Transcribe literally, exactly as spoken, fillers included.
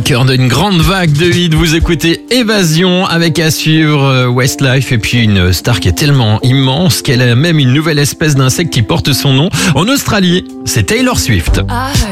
cœur d'une grande vague de hits, vous écoutez Évasion avec à suivre Westlife et puis une star qui est tellement immense qu'elle a même une nouvelle espèce d'insecte qui porte son nom. En Australie, c'est Taylor Swift.